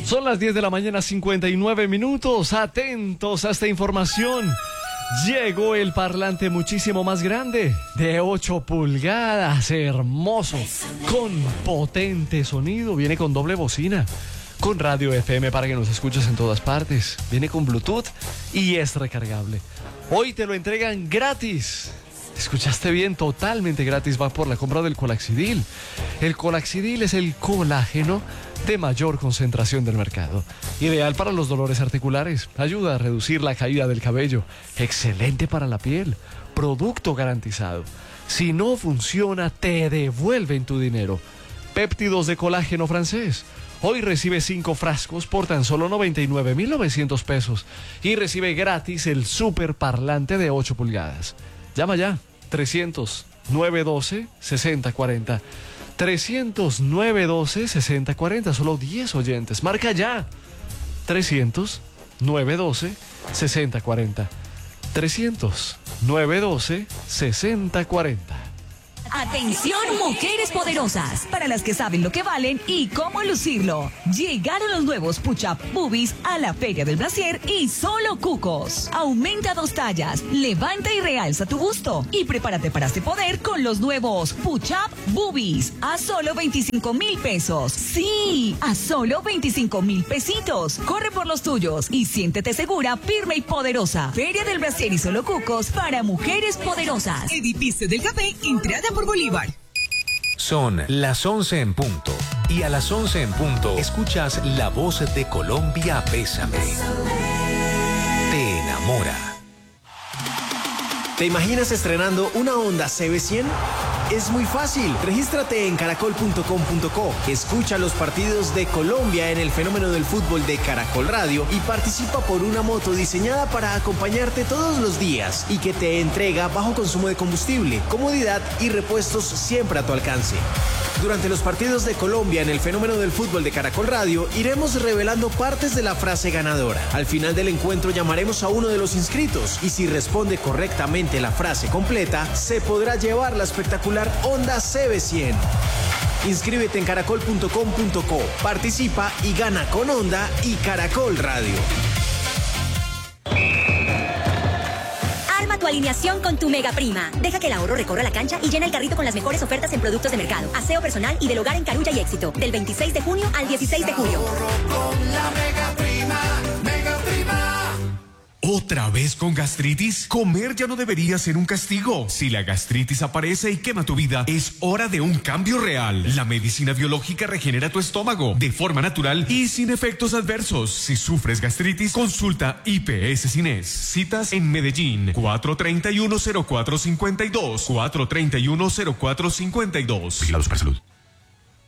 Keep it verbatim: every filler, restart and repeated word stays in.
Son las diez de la mañana, cincuenta y nueve minutos. Atentos a esta información. Llegó el parlante muchísimo más grande, de ocho pulgadas, hermoso, con potente sonido. Viene con doble bocina, con radio F M para que nos escuches en todas partes. Viene con Bluetooth y es recargable. Hoy te lo entregan gratis. Escuchaste bien, totalmente gratis. Va por la compra del Colaxidil. El Colaxidil es el colágeno de mayor concentración del mercado. Ideal para los dolores articulares. Ayuda a reducir la caída del cabello. Excelente para la piel. Producto garantizado. Si no funciona, te devuelven tu dinero. Péptidos de colágeno francés. Hoy recibe cinco frascos por tan solo noventa y nueve mil novecientos pesos. Y recibe gratis el super parlante de ocho pulgadas. Llama ya. trescientos, nueve doce, sesenta cuarenta. trescientos, nueve doce, sesenta cuarenta. Solo diez oyentes. Marca ya. trescientos, nueve doce, sesenta cuarenta. trescientos, nueve doce, sesenta cuarenta. Atención, mujeres poderosas, para las que saben lo que valen y cómo lucirlo. Llegaron los nuevos Push-Up Boobies a la Feria del Brasier y solo cucos. Aumenta dos tallas, levanta y realza tu busto y prepárate para este poder con los nuevos Push-Up Boobies a solo veinticinco mil pesos. Sí, a solo veinticinco mil pesitos. Corre por los tuyos y siéntete segura, firme y poderosa. Feria del Brasier y solo cucos para mujeres poderosas. Edificio del Café, entrada por Bolívar. Son las once en punto. Y a las once en punto escuchas La Voz de Colombia, Bésame. Te enamora. ¿Te imaginas estrenando una Honda C B cien? Es muy fácil. Regístrate en caracol punto com punto co. Escucha los partidos de Colombia en el fenómeno del fútbol de Caracol Radio y participa por una moto diseñada para acompañarte todos los días y que te entrega bajo consumo de combustible, comodidad y repuestos siempre a tu alcance. Durante los partidos de Colombia en el fenómeno del fútbol de Caracol Radio, iremos revelando partes de la frase ganadora. Al final del encuentro llamaremos a uno de los inscritos y si responde correctamente la frase completa, se podrá llevar la espectacular Honda C B cien. Inscríbete en caracol punto com punto co, participa y gana con Honda y Caracol Radio. Arma tu alineación con tu Mega Prima. Deja que el ahorro recorra la cancha y llena el carrito con las mejores ofertas en productos de mercado, aseo personal y del hogar en Carulla y Éxito. Del veintiséis de junio al dieciséis de julio. Con la Mega Prima, Mega Prima. ¿Otra vez con gastritis? Comer ya no debería ser un castigo. Si la gastritis aparece y quema tu vida, es hora de un cambio real. La medicina biológica regenera tu estómago de forma natural y sin efectos adversos. Si sufres gastritis, consulta I P S Cines. Citas en Medellín, cuatro treinta y uno, cero cuatro cincuenta y dos, cuatro treinta y uno, cero cuatro cincuenta y dos. Vigilados para salud.